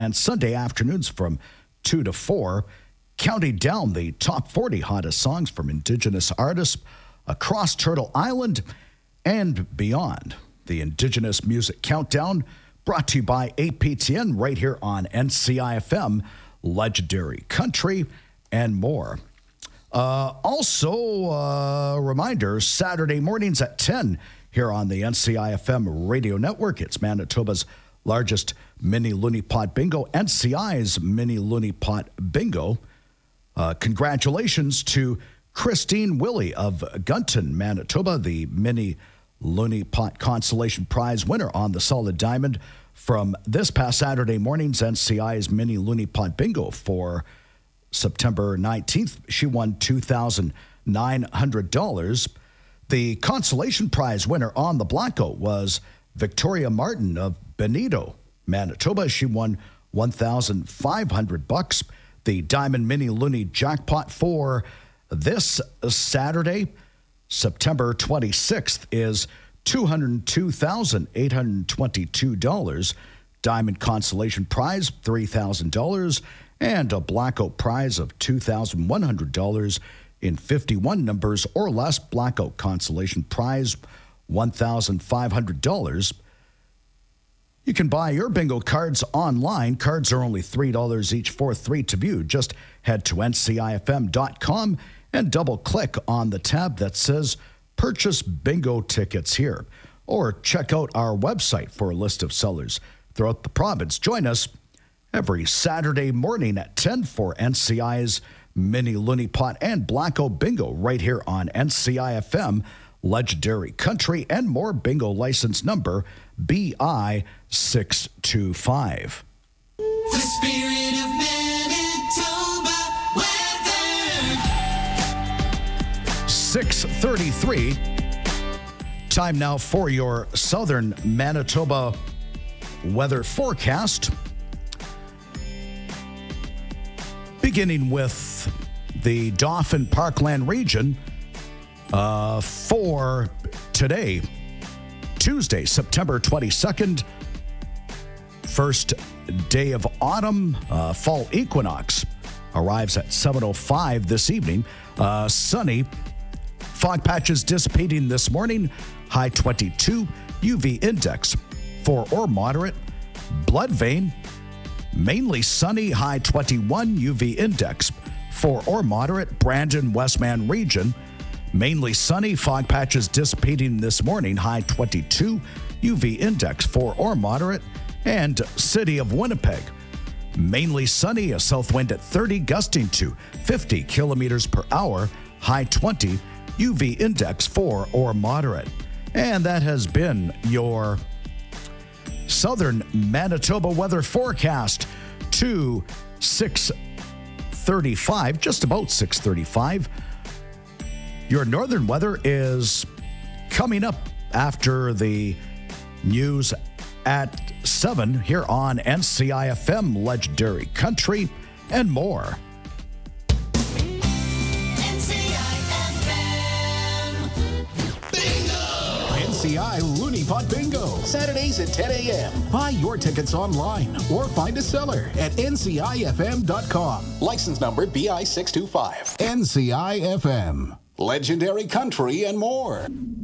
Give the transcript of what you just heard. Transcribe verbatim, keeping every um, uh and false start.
and Sunday afternoons from two to four, counting down the top forty hottest songs from Indigenous artists across Turtle Island and beyond. The Indigenous Music Countdown, brought to you by A P T N right here on N C I F M, Legendary Country, and more. Uh, also, a uh, reminder, Saturday mornings at ten here on the N C I F M radio network. It's Manitoba's largest mini Looney Pot Bingo, N C I's mini Looney Pot Bingo. Uh, congratulations to Christine Willie of Gunton, Manitoba, the mini Looney Pot Consolation Prize winner on the Solid Diamond from this past Saturday morning's N C I's mini Looney Pot Bingo for September nineteenth. She won two thousand nine hundred dollars. The consolation prize winner on the Blackout was Victoria Martin of Benito, Manitoba. She won one thousand five hundred bucks. The Diamond Mini Looney Jackpot for this Saturday, September twenty-sixth, is two hundred two thousand eight hundred twenty-two dollars. Diamond Consolation Prize, three thousand dollars. And a Blackout Prize of two thousand one hundred dollars in fifty-one numbers or less. Blackout Consolation Prize, one thousand five hundred dollars. You can buy your bingo cards online. Cards are only three dollars each for three to view. Just head to N C I F M dot com and double-click on the tab that says Purchase Bingo Tickets here. Or check out our website for a list of sellers throughout the province. Join us every Saturday morning at ten for N C I's Mini Looney Pot and Blackout Bingo right here on N C I F M, Legendary Country, and more. Bingo license number B I six two five. The spirit of Manitoba weather. six thirty-three. Time now for your southern Manitoba weather forecast. Beginning with the Dauphin Parkland region uh, for today, Tuesday, September twenty-second, first day of autumn. Uh, fall equinox arrives at seven oh five this evening. Uh, sunny, fog patches dissipating this morning, high twenty-two, U V index four or moderate. Blood vein, mainly sunny, high twenty-one, U V index four or moderate. Brandon, Westman region, mainly sunny, fog patches dissipating this morning, high twenty-two, U V index four or moderate. And City of Winnipeg, mainly sunny, a south wind at thirty, gusting to fifty kilometers per hour, high twenty, U V index four or moderate. And that has been your southern Manitoba weather forecast to six thirty-five, just about six thirty-five. Your northern weather is coming up after the news at seven here on N C I F M, Legendary Country, and more. N C I F M. Bingo! N C I Looney Pot Bingo, Saturdays at ten a.m. Buy your tickets online or find a seller at N C I F M dot com. License number B I six two five. N C I F M, Legendary Country, and more.